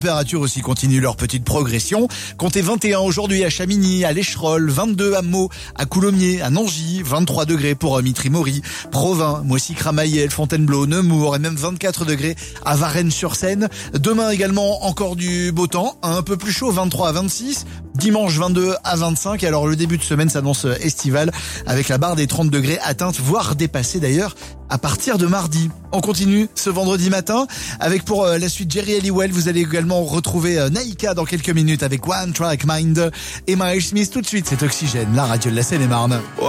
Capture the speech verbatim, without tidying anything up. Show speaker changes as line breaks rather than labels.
Les températures aussi continuent leur petite progression. Comptez vingt et un aujourd'hui à Chamigny, à l'Écherolles, vingt-deux à Meaux, à Coulommiers, à Nangy, vingt-trois degrés pour Mitry-Mory, Provins, Moissy-Cramayel, Fontainebleau, Nemours et même vingt-quatre degrés à Varennes-sur-Seine. Demain également encore du beau temps, un peu plus chaud, vingt-trois à vingt-six. Dimanche vingt-deux à vingt-cinq. Alors le début de semaine s'annonce estival avec la barre des trente degrés atteinte, voire dépassée d'ailleurs à partir de mardi. On continue ce vendredi matin avec pour la suite Jerry Halliwell. Vous allez également retrouver Naïka dans quelques minutes avec One Track Mind et Miles Smith. Tout de suite, c'est Oxygène, la radio de la Seine-et-Marne.